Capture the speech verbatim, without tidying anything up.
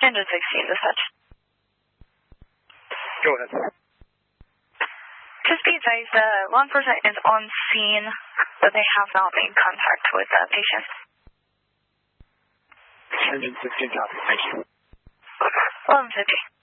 Engine sixteen, dispatch. Go ahead. Just be advised, uh, law enforcement is on scene, but they have not made contact with the patient. Engine sixteen, copy. Thank you. eleven fifty.